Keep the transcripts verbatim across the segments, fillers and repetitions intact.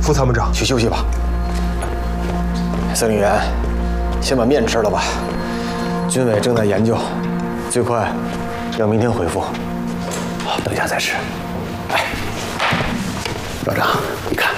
副参谋长， 去休息吧。司令员，先把面吃了吧。军委正在研究，最快要明天回复。好，等下再吃。哎，老张，你看，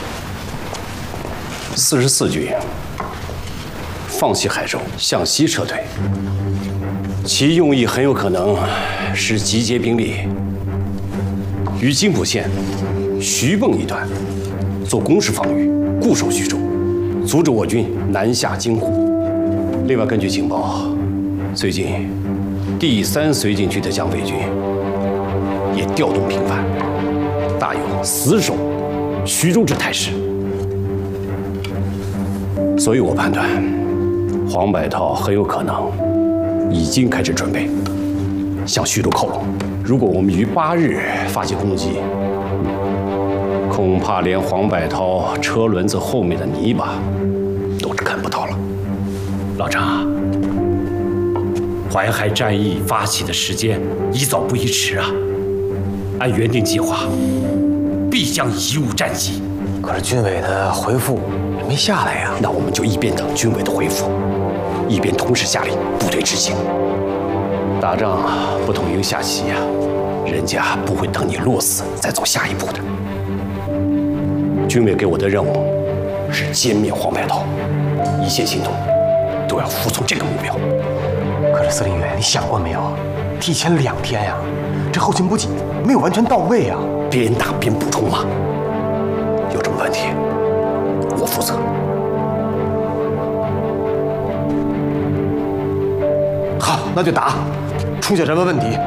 四十四军放弃海州，向西撤退，其用意很有可能是集结兵力于津浦县徐蚌一段，做攻势防御，固守徐州，阻止我军南下京沪。另外，根据情报，最近第三绥靖区的蒋匪军也调动频繁，大有死守徐州之态势。所以我判断，黄百韬很有可能已经开始准备向徐州靠拢。如果我们于八日发起攻击，恐怕连黄百韬车轮子后面的泥巴都是看不到了。 老张，淮海战役发起的时间宜早不宜迟啊！按原定计划，必将贻误战机。 可是军委的回复没下来呀。 那我们就一边等军委的回复，一边同时下令部队执行。打仗不同于下棋呀，人家不会等你落死再走下一步的。军委给我的任务是歼灭黄百韬，一切行动都要服从这个目标。 可是司令员，你想过没有？提前两天呀，这后勤补给没有完全到位呀。 边打边补充嘛，有什么问题我负责。 好，那就打，出现什么问题